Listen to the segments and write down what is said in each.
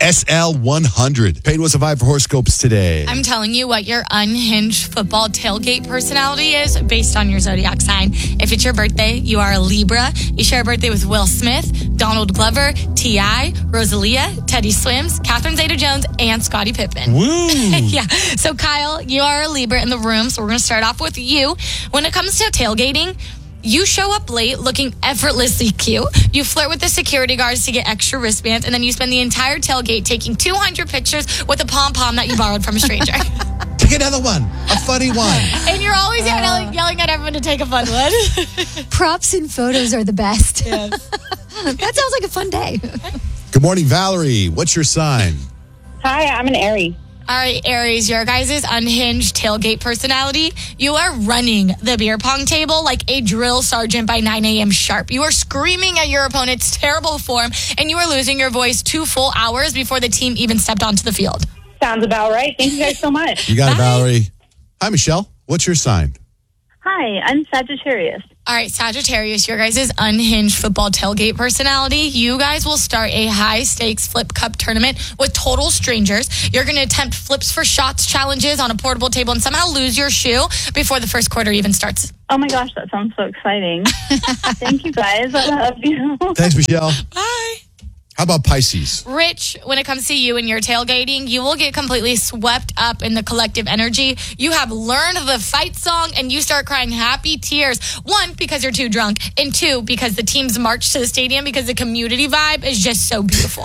SL100. Peyton, what's the vibe for horoscopes today? I'm telling you what your unhinged football tailgate personality is based on your zodiac sign. If it's your birthday, you are a Libra. You share a birthday with Will Smith, Donald Glover, T.I., Rosalia, Teddy Swims, Catherine Zeta-Jones, and Scottie Pippen. Woo! Yeah. So, Kyle, you are a Libra in the room, so we're going to start off with you. When it comes to tailgating, you show up late looking effortlessly cute. You flirt with the security guards to get extra wristbands, and then you spend the entire tailgate taking 200 pictures with a pom-pom that you borrowed from a stranger. Take another one. A funny one. And you're always yelling at everyone to take a fun one. Props and photos are the best. Yes. That sounds like a fun day. Good morning, Valerie. What's your sign? Hi, I'm an Aries. All right, Aries, your guys' unhinged tailgate personality. You are running the beer pong table like a drill sergeant by 9 a.m. sharp. You are screaming at your opponent's terrible form, and you are losing your voice 2 full hours before the team even stepped onto the field. Sounds about right. Thank you guys so much. You got it, Bye. Valerie. Hi, Michelle. What's your sign? Hi, I'm Sagittarius. All right, Sagittarius, your guys' unhinged football tailgate personality. You guys will start a high-stakes flip cup tournament with total strangers. You're going to attempt flips for shots challenges on a portable table and somehow lose your shoe before the first quarter even starts. Oh my gosh, that sounds so exciting. Thank you guys. I love you. Thanks, Michelle. Bye. How about Pisces? Rich, when it comes to you and your tailgating, you will get completely swept up in the collective energy. You have learned the fight song and you start crying happy tears. 1, because you're too drunk, and 2, because the teams march to the stadium because the community vibe is just so beautiful.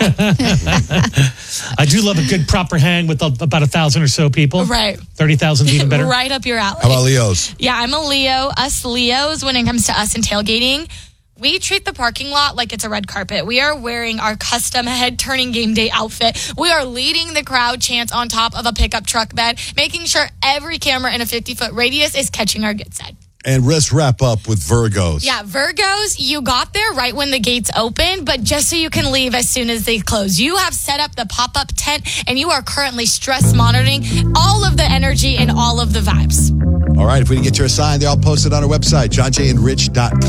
I do love a good proper hang with about 1,000 or so people. Right. 30,000 even better. Right up your alley. How about Leos? Yeah, I'm a Leo. Us Leos, when it comes to us and tailgating, we treat the parking lot like it's a red carpet. We are wearing our custom head-turning game day outfit. We are leading the crowd chants on top of a pickup truck bed, making sure every camera in a 50-foot radius is catching our good side. And let's wrap up with Virgos. Yeah, Virgos, you got there right when the gates open, but just so you can leave as soon as they close. You have set up the pop-up tent, and you are currently stress monitoring all of the energy and all of the vibes. All right, if we didn't get your sign, they're all posted on our website, johnjandrich.com.